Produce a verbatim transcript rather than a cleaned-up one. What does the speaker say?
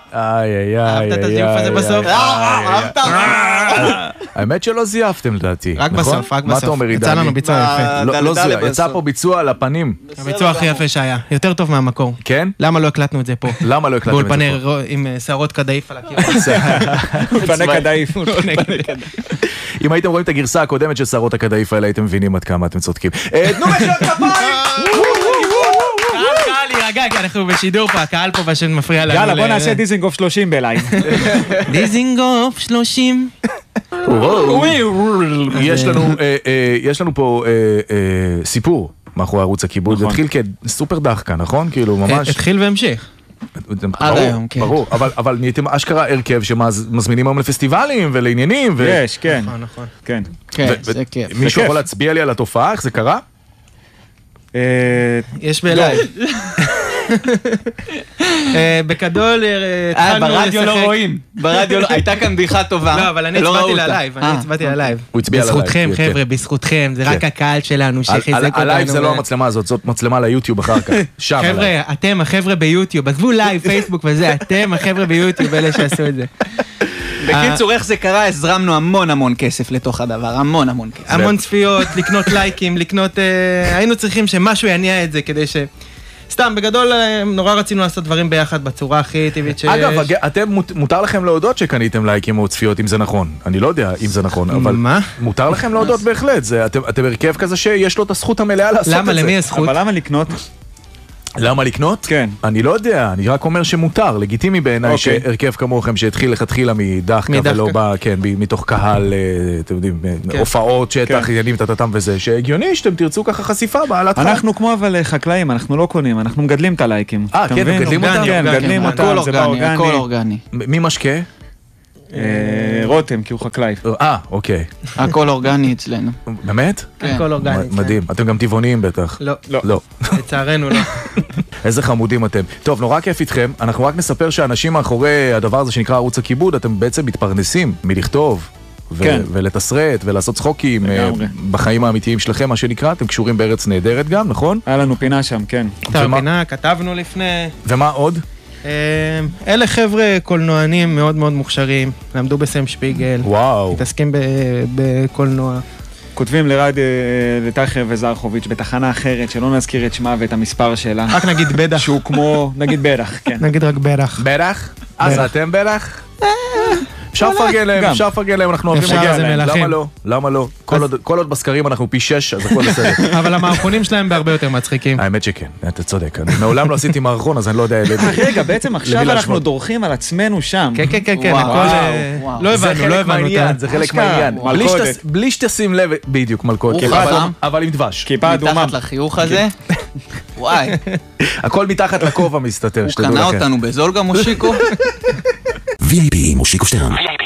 איי, איי, איי. אהבת את הזיוף הזה בסוף? אהבת? האמת שלא זייפתם לדעתי. רק בסוף, רק בסוף. מה אתה אומר, עידני? יצא לנו ביצוע יפה. לא זייף, יצא פה ביצוע על הפנים. הביצוע הכי יפה שהיה. יותר טוב מהמקור. כן? למה לא הקלטנו את זה פה? למה לא הקלטתם את זה פה? באולפני עם שערות קדאיף על הקיר. אולפני קדאיף. אם הייתם רואים את הגרסה הקודמת של שערות הקדאיף האלה, הייתם מבינים עד כמה אתם צודקים. תנו מחיאות כפיים! קהל, להירגע, כי אנחנו בשידור פה, הקהל פה פשוט מפריע לנו. יאללה, בוא נעשה דיזינגוף שלושים בלייב. דיזינגוף שלושים. יש לנו פה סיפור מאחורי ערוץ הכיבוד. זה התחיל כסופר דחקה, נכון? כאילו ממש... התחיל והמשיך. עד היום, כן. ברור, אבל נהייתם אשכרה הרכב שמזמינים היום לפסטיבלים ולעניינים. יש, כן. נכון, נכון. כן. כן, זה כיף. מישהו יכול להצביע לי על התופעה? איך זה קרה? יש בלייב. בגדול התחלנו לשחק. ברדיו לא רואים. ברדיו לא, הייתה כאן בדיחה טובה. לא, אבל אני הצבעתי ללייב, אני הצבעתי ללייב. הוא הצביע ללייב. בזכותכם, חבר'ה, בזכותכם, זה רק הקהל שלנו שחיזק אותנו. הלייב זה לא המצלמה הזאת, זאת מצלמה ליוטיוב אחר כך. שם הלייב. חבר'ה, אתם החבר'ה ביוטיוב, עזבו לייב, פייסבוק וזה, אתם החבר'ה ביוטיוב, אלה שעשו את זה. בקיצור, איך זה קרה? הזרמנו המון המון כסף לתוך הדבר, המון המון כסף. המון צפיות, לקנות לייקים, לקנות... היינו צריכים שמשהו יניע את זה כדי ש... סתם, בגדול, נורא רצינו לעשות דברים ביחד בצורה הכי טבעית שיש. אגב, אתם, מותר לכם להודות שקניתם לייקים או צפיות, אם זה נכון. אני לא יודע אם זה נכון, אבל... מה? מותר לכם להודות בהחלט. אתם הרכב כזה שיש לו את הזכות המלאה לעשות את זה. למה? למי יש זכות? אבל למה לקנות? למה לקנות? כן. אני לא יודע, אני רק אומר שמותר, לגיטימי בעיניי שהרכב כמוכם שהתחיל לכתחילה מדחקה ולא בא, כן, מתוך קהל, אתם יודעים, הופעות, שטח, עניינים, תתתם וזה, שהגיוני שאתם תרצו ככה חשיפה בעלת חיים. אנחנו כמו אבל חקלאים, אנחנו לא קונים, אנחנו מגדלים את הלייקים. אה, כן, מגדלים אותם? כן, מגדלים אותם, זה באורגני. הכל אורגני. מי משקה? רותם, כי הוא חקלאי. אה, אוקיי. הכל אורגני אצלנו. באמת? הכל אורגני. מדהים. אתם גם טבעוניים בטח. לא. לא. לצערנו לא. איזה חמודים אתם. טוב, נורא כיף איתכם. אנחנו רק נספר שהאנשים מאחורי הדבר הזה שנקרא ערוץ הכיבוד, אתם בעצם מתפרנסים מלכתוב ולתסרט ולעשות צחוקים בחיים האמיתיים שלכם, מה שנקרא. אתם קשורים בארץ נהדרת גם, נכון? היה לנו פינה שם, כן. פינה, כתבנו לפני... ומה עוד? אלה חבר'ה קולנוענים מאוד מאוד מוכשרים, למדו בסם שפיגל, וואו. מתעסקים בקולנוע. כותבים לרד לטחר וזרחוביץ' בתחנה אחרת, שלא נזכיר את שמה ואת המספר שלה. רק נגיד בדח. שהוא כמו, נגיד בדח, כן. נגיד רק בדח. בדח? אז אתם בדח? אפשר לפרגן להם, אפשר לפרגן להם, אנחנו אוהבים להגיע להם. למה לא? למה לא? כל עוד בסקרים אנחנו פי שש, אז הכל בסדר. אבל המערכונים שלהם בהרבה יותר מצחיקים. האמת שכן, אתה צודק. אני מעולם לא עשיתי מערכון, אז אני לא יודע... רגע, בעצם עכשיו אנחנו דורכים על עצמנו שם. כן, כן, כן, כן, הכל... לא הבנו, לא הבנו. זה חלק מהעניין. בלי שתשים לב, בדיוק, מלכות. אבל עם דבש. כיפה אדומה. מתחת לחיוך הזה. וואי. הכל מתחת לכובע מסתתר. הוא קנה אותנו בזול גם מושיקו. וי איי פי מושיקו שטרן.